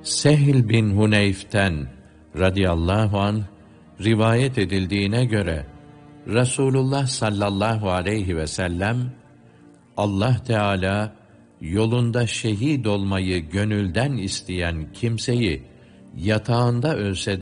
Sehl bin Huneyf'ten radıyallahu anh rivayet edildiğine göre Resulullah sallallahu aleyhi ve sellem Allah Teala yolunda şehit olmayı gönülden isteyen kimseyi yatağında ölse